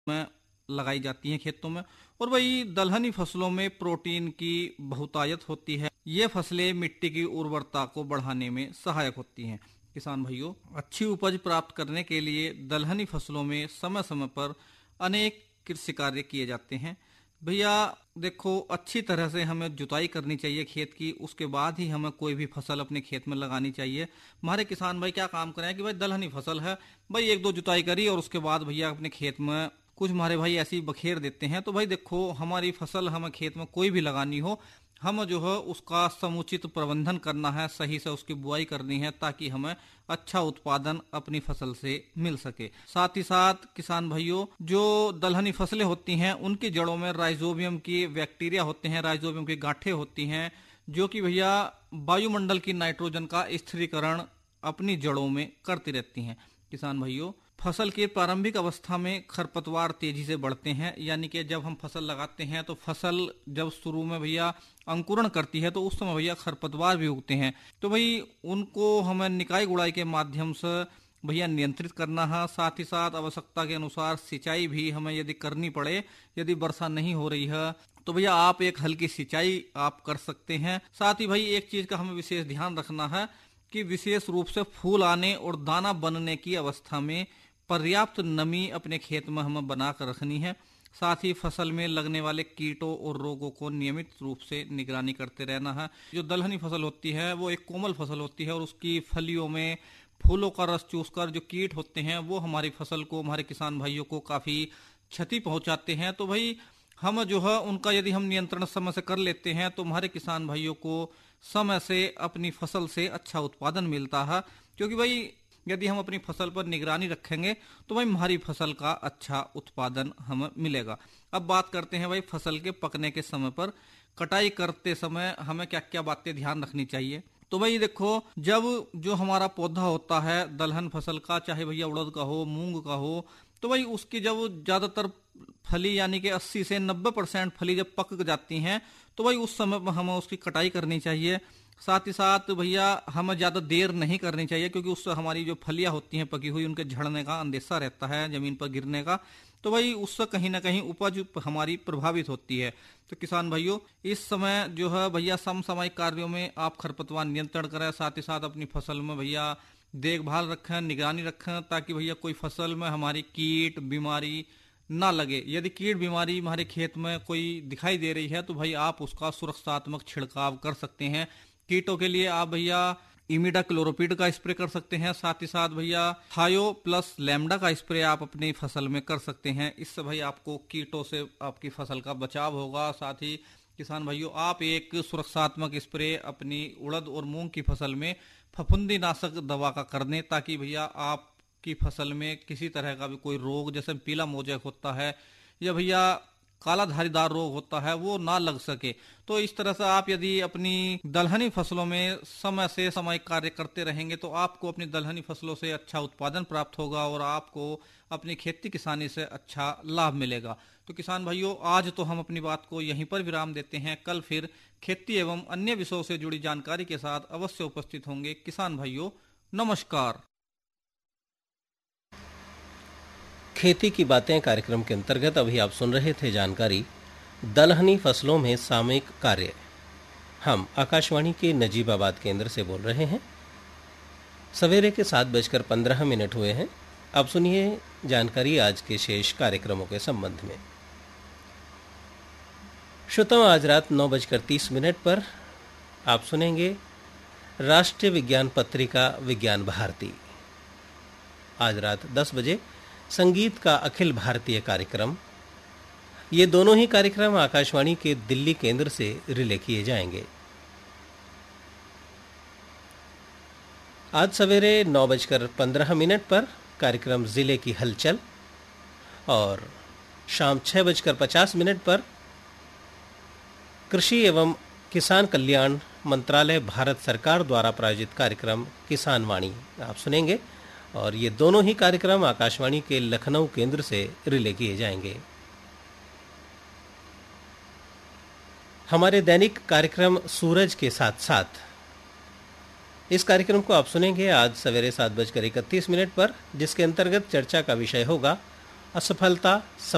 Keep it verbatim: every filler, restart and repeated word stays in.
में लगाई जाती हैं खेतों में। और वही दलहनी फसलों में प्रोटीन की बहुतायत होती है। ये फसलें मिट्टी की उर्वरता को बढ़ाने में सहायक होती हैं। किसान भाइयों, अच्छी उपज प्राप्त करने के लिए दलहनी फसलों में समय समय पर अनेक कृषि कार्य किए जाते हैं। भैया देखो, अच्छी तरह से हमें जुताई करनी चाहिए खेत की, उसके बाद ही हमें कोई भी फसल अपने खेत में लगानी चाहिए। हमारे किसान भाई क्या काम करें कि भाई दलहनी फसल है, भाई एक दो जुताई करी और उसके बाद भैया अपने खेत में कुछ हमारे भाई ऐसे ही बखेर देते हैं। तो भाई देखो, हमारी फसल हमें खेत में कोई भी लगानी हो, हम जो है उसका समुचित प्रबंधन करना है, सही से उसकी बुआई करनी है ताकि हमें अच्छा उत्पादन अपनी फसल से मिल सके। साथ ही साथ किसान भाइयों, जो दलहनी फसलें होती हैं उनकी जड़ों में राइजोबियम की बैक्टीरिया होते हैं, राइजोबियम की गांठें होती हैं, जो कि भैया वायुमंडल की नाइट्रोजन का स्थिरीकरण अपनी जड़ों में करती रहती हैं। किसान भाइयों, फसल की प्रारंभिक अवस्था में खरपतवार तेजी से बढ़ते हैं, यानी कि जब हम फसल लगाते हैं तो फसल जब शुरू में भैया अंकुरण करती है तो उस समय भैया खरपतवार भी उगते हैं। तो भाई उनको हमें निकाई गुड़ाई के माध्यम से भैया नियंत्रित करना है। साथ ही साथ आवश्यकता के अनुसार सिंचाई भी हमें यदि करनी पड़े, यदि वर्षा नहीं हो रही है तो भैया आप एक हल्की सिंचाई आप कर सकते हैं। साथ ही भाई एक चीज का हमें विशेष ध्यान रखना है कि विशेष रूप से फूल आने और दाना बनने की अवस्था में पर्याप्त नमी अपने खेत में हमें बनाकर रखनी है। साथ ही फसल में लगने वाले कीटों और रोगों को नियमित रूप से निगरानी करते रहना है। जो दलहनी फसल होती है वो एक कोमल फसल होती है और उसकी फलियों में फूलों का रस चूसकर जो कीट होते हैं वो हमारी फसल को, हमारे किसान भाइयों को काफी क्षति पहुंचाते हैं। तो भाई हम जो है उनका यदि हम नियंत्रण समय से कर लेते हैं तो हमारे किसान भाइयों को समय से अपनी फसल से अच्छा उत्पादन मिलता है। क्योंकि भाई यदि हम अपनी फसल पर निगरानी रखेंगे तो भाई हमारी फसल का अच्छा उत्पादन हमें मिलेगा। अब बात करते हैं भाई फसल के पकने के समय पर। कटाई करते समय हमें क्या क्या बातें ध्यान रखनी चाहिए। तो भाई देखो, जब जो हमारा पौधा होता है दलहन फसल का, चाहे भैया उड़द का हो, मूंग का हो, तो भाई उसकी जब ज्यादातर फली यानी कि अस्सी से नब्बे परसेंट फली जब पक जाती हैं तो भाई उस समय पर हमें उसकी कटाई करनी चाहिए। साथ ही साथ भैया हमें ज्यादा देर नहीं करनी चाहिए, क्योंकि उससे हमारी जो फलियां होती हैं पकी हुई, उनके झड़ने का अंदेशा रहता है, जमीन पर गिरने का। तो भाई उससे कहीं ना कहीं उपज हमारी प्रभावित होती है। तो किसान भाइयों, इस समय जो है भैया समसामयिक कार्यों में आप खरपतवार नियंत्रण करें। साथ ही साथ अपनी फसल में भैया देखभाल रखें, निगरानी रखें, ताकि भैया कोई फसल में हमारी कीट बीमारी ना लगे। यदि कीट बीमारी हमारे खेत में कोई दिखाई दे रही है तो भाई आप उसका सुरक्षात्मक छिड़काव कर सकते हैं। कीटों के लिए आप भैया इमिडा क्लोरोपिड का स्प्रे कर सकते हैं। साथ ही साथ भैया थायो प्लस लैम्डा का स्प्रे आप अपनी फसल में कर सकते हैं। इससे भाई आपको कीटों से आपकी फसल का बचाव होगा। साथ ही किसान भाइयों, आप एक सुरक्षात्मक स्प्रे अपनी उड़द और मूंग की फसल में फफूंदी नाशक दवा का कर दें, ताकि भैया आपकी फसल में किसी तरह का भी कोई रोग, जैसे पीला मोजेक होता है या भैया काला धारीदार रोग होता है, वो ना लग सके। तो इस तरह से आप यदि अपनी दलहनी फसलों में समय से समय कार्य करते रहेंगे तो आपको अपनी दलहनी फसलों से अच्छा उत्पादन प्राप्त होगा और आपको अपनी खेती किसानी से अच्छा लाभ मिलेगा। तो किसान भाइयों, आज तो हम अपनी बात को यहीं पर विराम देते हैं। कल फिर खेती एवं अन्य विषयों से जुड़ी जानकारी के साथ अवश्य उपस्थित होंगे। किसान भाइयों, नमस्कार। खेती की बातें कार्यक्रम के अंतर्गत अभी आप सुन रहे थे जानकारी दलहनी फसलों में सामयिक कार्य। हम आकाशवाणी के नजीबाबाद केंद्र से बोल रहे हैं। सवेरे के सात बजकर पंद्रह मिनट हुए हैं। अब सुनिए जानकारी आज के शेष कार्यक्रमों के संबंध में। श्रोताओं, आज रात नौ बजकर तीस मिनट पर आप सुनेंगे राष्ट्रीय विज्ञान पत्रिका विज्ञान भारती। आज रात दस बजे संगीत का अखिल भारतीय कार्यक्रम। ये दोनों ही कार्यक्रम आकाशवाणी के दिल्ली केंद्र से रिले किए जाएंगे। आज सवेरे नौ बजकर पंद्रह मिनट पर कार्यक्रम जिले की हलचल और शाम छह बजकर पचास मिनट पर कृषि एवं किसान कल्याण मंत्रालय भारत सरकार द्वारा प्रायोजित कार्यक्रम किसान वाणी आप सुनेंगे। और ये दोनों ही कार्यक्रम आकाशवाणी के लखनऊ केंद्र से रिले किए जाएंगे। हमारे दैनिक कार्यक्रम सूरज के साथ साथ इस कार्यक्रम को आप सुनेंगे आज सवेरे सात बजकर इकतीस मिनट पर, जिसके अंतर्गत चर्चा का विषय होगा असफलता